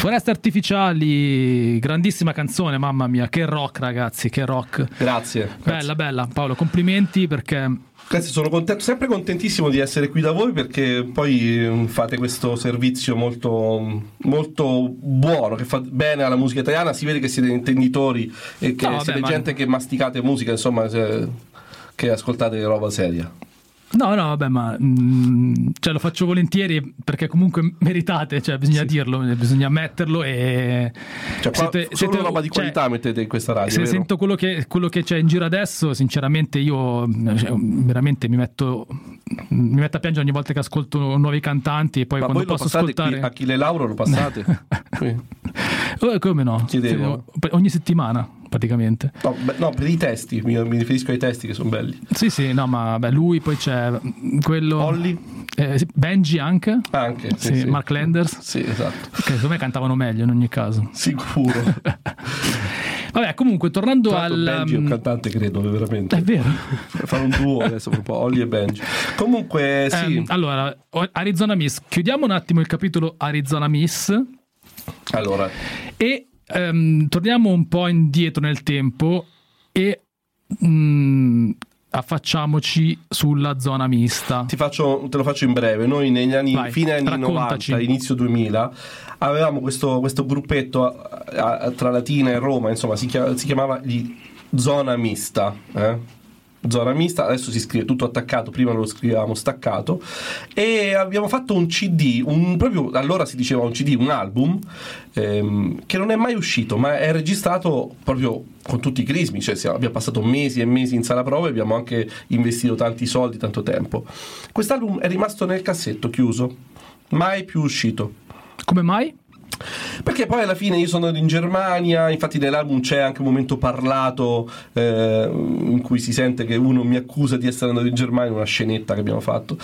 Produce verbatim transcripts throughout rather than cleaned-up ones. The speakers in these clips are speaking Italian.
Foreste artificiali, grandissima canzone, mamma mia, che rock ragazzi, che rock. Grazie. Bella, grazie. bella, Paolo, complimenti perché... Grazie, sono contento, sempre contentissimo di essere qui da voi perché poi fate questo servizio molto, molto buono, che fa bene alla musica italiana, si vede che siete intenditori e che no, vabbè, siete ma... gente che masticate musica, insomma, che ascoltate roba seria. No, no, vabbè, ma mh, cioè, lo faccio volentieri perché comunque meritate, cioè bisogna sì. dirlo, bisogna metterlo e... Cioè, siete, solo siete, roba di qualità cioè, mettete in questa radio, se vero? sento quello che, quello che c'è in giro adesso, sinceramente io cioè, veramente mi metto mi metto a piangere ogni volta che ascolto nuovi cantanti e poi ma quando voi posso lo ascoltare... qui, Achille Lauro lo passate? oh, come no? Chiedevo. Ogni settimana praticamente. No, beh, no, per i testi, mi, mi riferisco ai testi che sono belli. Sì, sì, no, ma beh, lui poi c'è quello... Olli? Eh, Benji anche. Anche, sì, sì, sì. Mark Landers. Sì, esatto. Che secondo me cantavano meglio in ogni caso. Sicuro. Vabbè, comunque, tornando Tra al... Benji è un cantante, credo, veramente. È vero. Fare un duo adesso, proprio Olli e Benji. Comunque, sì. Um, allora, Arizona Miss. Chiudiamo un attimo il capitolo Arizona Miss. Allora. E um, torniamo un po' indietro nel tempo e um, affacciamoci sulla zona mista. Ti faccio, te lo faccio in breve. Noi negli anni, Vai, fine anni raccontaci. novanta, inizio duemila, avevamo questo, questo gruppetto a, a, tra Latina e Roma, insomma, si, chiama, si chiamava gli Zona Mista, eh? Zona Mista, adesso si scrive tutto attaccato, prima lo scrivevamo staccato, e abbiamo fatto un C D, un, proprio allora si diceva un C D, un album ehm, che non è mai uscito, ma è registrato proprio con tutti i crismi, cioè abbiamo passato mesi e mesi in sala prove, abbiamo anche investito tanti soldi, tanto tempo. Quest'album è rimasto nel cassetto chiuso, mai più uscito. Come mai? Perché poi alla fine io sono in Germania, infatti nell'album c'è anche un momento parlato eh, in cui si sente che uno mi accusa di essere andato in Germania, una scenetta che abbiamo fatto.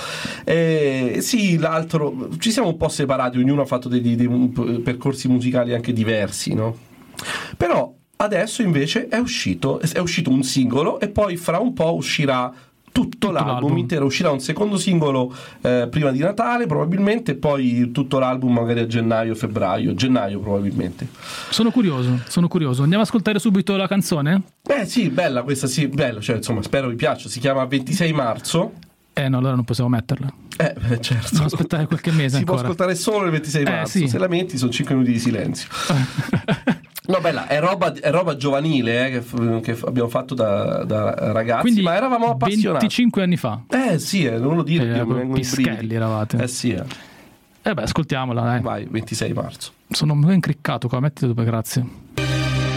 E sì, l'altro, ci siamo un po' separati, ognuno ha fatto dei, dei, dei percorsi musicali anche diversi, no? Però adesso invece è uscito, è uscito un singolo e poi fra un po' uscirà tutto, tutto l'album, l'album intero, uscirà un secondo singolo eh, prima di Natale probabilmente, e poi tutto l'album magari a gennaio, febbraio, gennaio probabilmente. Sono curioso, sono curioso. Andiamo ad ascoltare subito la canzone? Eh sì, bella questa, sì, bella, cioè insomma spero vi piaccia, si chiama ventisei marzo. Eh no, allora non possiamo metterla. Eh, certo. Devo aspettare qualche mese si ancora. Si può ascoltare solo il ventisei marzo, eh, sì. Se lamenti sono cinque minuti di silenzio. No, bella, è roba, è roba giovanile eh, che, che abbiamo fatto da, da ragazzi. Quindi ma eravamo appassionati. venticinque anni fa. Eh sì, eh, non lo dire, eh, che pischelli eravate. Eh sì. Eh, eh beh, ascoltiamola, dai. Vai, ventisei marzo. Sono un po' incriccato qua, mettiti dove, grazie.